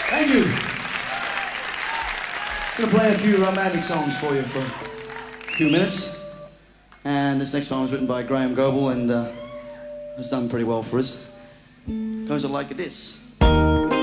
Thank you. I'm gonna play a few romantic songs for you for a few minutes. And this next song was written by Graham Goble and has done pretty well for us. Goes like this.